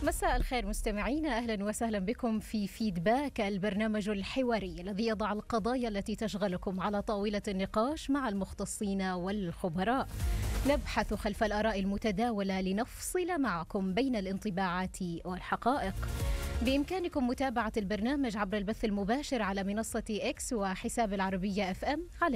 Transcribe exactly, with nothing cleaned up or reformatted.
مساء الخير مستمعينا، أهلا وسهلا بكم في فيدباك، البرنامج الحواري الذي يضع القضايا التي تشغلكم على طاولة النقاش مع المختصين والخبراء. نبحث خلف الآراء المتداولة لنفصل معكم بين الانطباعات والحقائق. بإمكانكم متابعة البرنامج عبر البث المباشر على منصة إكس وحساب العربية اف ام على